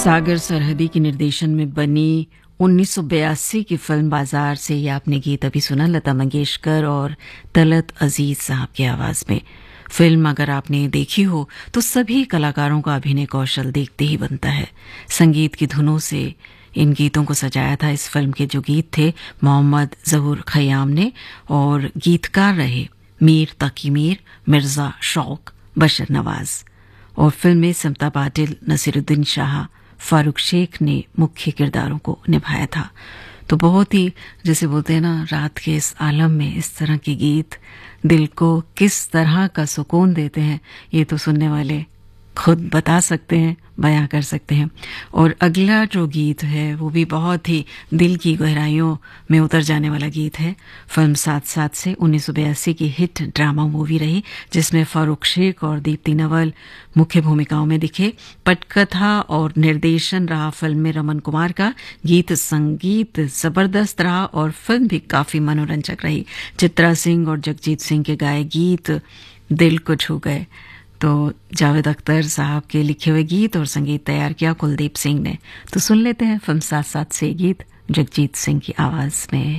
सागर सरहदी के निर्देशन में बनी 1982 की फिल्म बाजार से ये आपने गीत अभी सुना, लता मंगेशकर और तलत अजीज साहब की आवाज में। फिल्म अगर आपने देखी हो तो सभी कलाकारों का अभिनय कौशल देखते ही बनता है। संगीत की धुनों से इन गीतों को सजाया था। इस फिल्म के जो गीत थे मोहम्मद जहूर खयाम ने, और गीतकार रहे मीर तकी मीर, मिर्जा शौक, बशर नवाज। और फिल्म में समता पाटिल, नसीरुद्दीन शाह, फारूक शेख ने मुख्य किरदारों को निभाया था। तो बहुत ही, जैसे बोलते हैं ना, रात के इस आलम में इस तरह के गीत दिल को किस तरह का सुकून देते हैं, ये तो सुनने वाले खुद बता सकते हैं, बयां कर सकते हैं। और अगला जो गीत है वो भी बहुत ही दिल की गहराइयों में उतर जाने वाला गीत है। फिल्म साथ साथ से 1982 की हिट ड्रामा मूवी रही, जिसमें फारूक शेख और दीप्ति नवल मुख्य भूमिकाओं में दिखे। पटकथा और निर्देशन रहा फिल्म में रमन कुमार का। गीत संगीत जबरदस्त रहा और फिल्म भी काफी मनोरंजक रही। चित्रा सिंह और जगजीत सिंह के गाए गीत दिल को छू गए। तो जावेद अख्तर साहब के लिखे हुए गीत और संगीत तैयार किया कुलदीप सिंह ने। तो सुन लेते हैं फिल्म साथ साथ से गीत जगजीत सिंह की आवाज में।